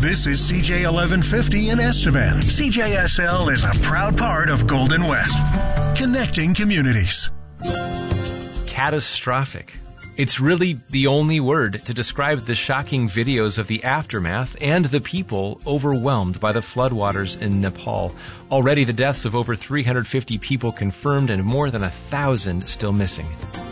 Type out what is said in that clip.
This is CJ 1150 in Estevan. CJSL is a proud part of Golden West, connecting communities. Catastrophic. It's really the only word to describe the shocking videos of the aftermath and the people overwhelmed by the floodwaters in Nepal. Already the deaths of over 350 people confirmed and more than 1,000 still missing.